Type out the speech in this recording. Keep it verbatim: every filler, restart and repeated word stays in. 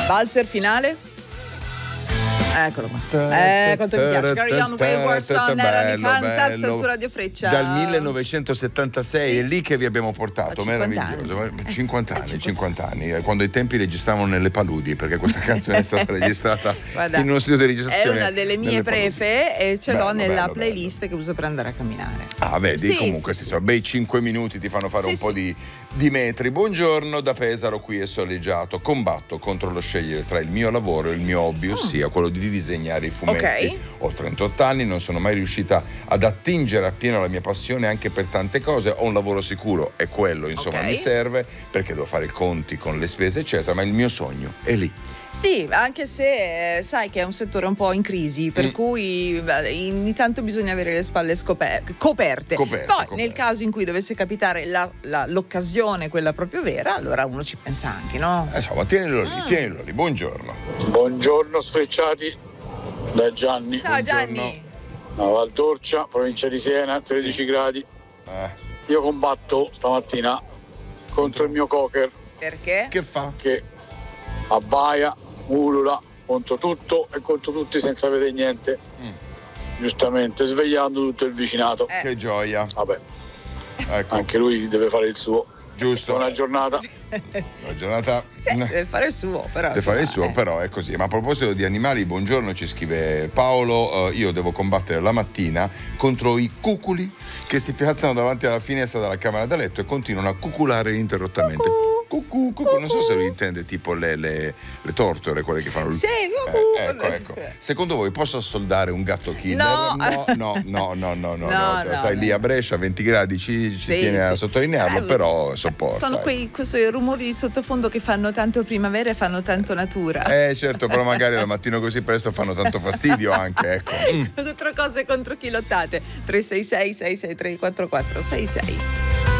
Valzer finale? Eccolo qua. Eh, quanto mi piace. Carry on Wayward Son, era di Kansas su Radio Freccia. Dal millenovecentosettantasei sì. È lì che vi abbiamo portato, meraviglioso. Anni. cinquanta anni, eh, cinquanta anni, quando ai tempi registravano nelle paludi, perché questa canzone è stata registrata Guarda, in uno studio di registrazione. È una delle mie prefe paludi. E ce bello, l'ho nella bello, playlist bello. Che uso per andare a camminare. Ah, vedi, sì, comunque sì, si so, bei cinque minuti ti fanno fare sì, un sì. po' di, di metri. Buongiorno da Pesaro, qui è soleggiato. Combatto contro lo scegliere tra il mio lavoro e il mio hobby, ossia quello di disegnare i fumetti. Okay. Ho trentotto anni, non sono mai riuscita ad attingere appieno la mia passione anche per tante cose. Ho un lavoro sicuro e quello insomma okay. mi serve perché devo fare i conti con le spese eccetera, ma il mio sogno è lì. Sì, anche se eh, sai che è un settore un po' in crisi, per mm. cui beh, ogni tanto bisogna avere le spalle scoperte, coperte. Coperte, Poi coperte. Nel caso in cui dovesse capitare la, la, l'occasione, quella proprio vera, allora uno ci pensa anche, no? Eh, insomma, tienilo lì, mm. tienilo lì. Buongiorno. Buongiorno sfrecciati da Gianni. Ciao Buongiorno. Gianni. A Valdorcia, provincia di Siena, tredici sì. gradi. Eh. Io combatto stamattina contro il mio cocker. Perché? Che fa? Che abbaia, ulula contro tutto e contro tutti senza vedere niente. Mm. Giustamente, svegliando tutto il vicinato. Eh. Che gioia. Vabbè, ecco. Anche lui deve fare il suo. Giusto. Buona giornata. Buona giornata. Sì, deve fare il suo, però. Deve fare il suo, eh. però è così. Ma a proposito di animali, buongiorno, ci scrive Paolo. Uh, io devo combattere la mattina contro i cuculi che si piazzano davanti alla finestra della camera da letto e continuano a cuculare ininterrottamente. Cucù. Cucù, cucù, non so se lui intende tipo le, le, le tortore, quelle che fanno il... Sì, eh, ecco, ecco. Secondo voi posso assoldare un gatto killer? No, no, no, no, no, no, no, no, no. no Stai no. lì a Brescia, venti gradi, ci, ci sì, tiene sì. a sottolinearlo, eh, però sopporta. Sono quei, quei rumori di sottofondo che fanno tanto primavera e fanno tanto natura. Eh certo, però magari al mattino così presto fanno tanto fastidio anche, ecco. Mm. Contro cose contro chi lottate? tre sei sei sei sei tre quattro quattro sei sei